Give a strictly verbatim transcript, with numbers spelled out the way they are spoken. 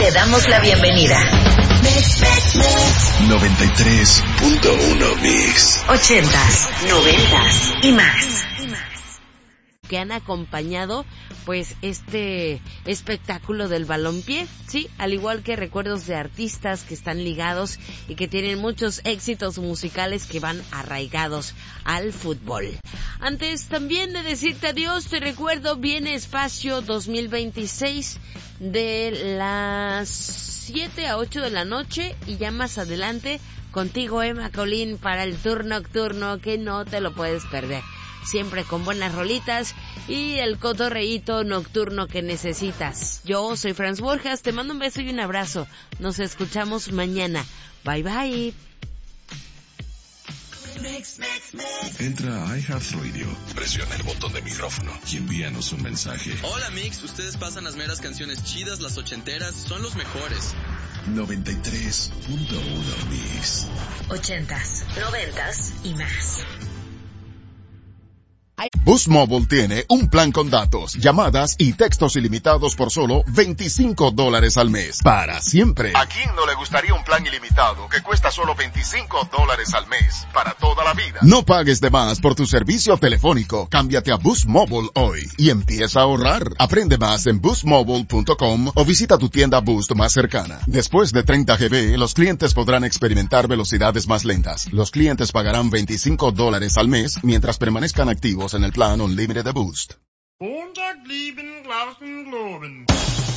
Te damos la bienvenida. noventa y tres punto uno Mix. Ochentas, noventas y más. Que han acompañado pues este espectáculo del balompié, sí, al igual que recuerdos de artistas que están ligados y que tienen muchos éxitos musicales que van arraigados al fútbol. Antes también de decirte adiós, te recuerdo, viene Espacio dos mil veintiséis de las siete a ocho de la noche y ya más adelante contigo, Emma Colín, para el tour nocturno que no te lo puedes perder. Siempre con buenas rolitas y el cotorreíto nocturno que necesitas. Yo soy Franz Borjas, te mando un beso y un abrazo. Nos escuchamos mañana. Bye bye. Entra a iHeartRadio, presiona el botón de micrófono y envíanos un mensaje. Hola Mix, ustedes pasan las meras canciones chidas, las ochenteras, son los mejores. noventa y tres punto uno Mix. Ochentas, noventas y más. Boost Mobile tiene un plan con datos, llamadas y textos ilimitados por solo veinticinco dólares al mes. Para siempre. ¿A quién no le gustaría un plan ilimitado que cuesta solo veinticinco dólares al mes? Para toda la vida. No pagues de más por tu servicio telefónico. Cámbiate a Boost Mobile hoy y empieza a ahorrar. Aprende más en boost mobile punto com o visita tu tienda Boost más cercana. Después de treinta gigabytes, los clientes podrán experimentar velocidades más lentas. Los clientes pagarán veinticinco dólares al mes mientras permanezcan activos en el plan Unlimited de Boost. Montag, lieben, Glauben, Globen.